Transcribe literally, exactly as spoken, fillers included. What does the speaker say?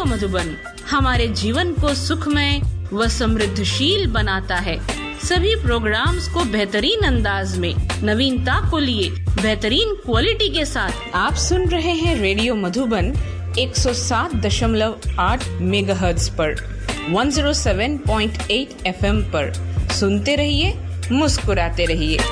मधुबन हमारे जीवन को सुखमय व समृद्धशील बनाता है। सभी प्रोग्राम्स को बेहतरीन अंदाज में नवीनता को लिए बेहतरीन क्वालिटी के साथ आप सुन रहे हैं रेडियो मधुबन एक सौ सात दशमलव आठ मेगाहर्ट्ज पर एक सौ सात पॉइंट आठ एफएम पर। सुनते रहिए, मुस्कुराते रहिए।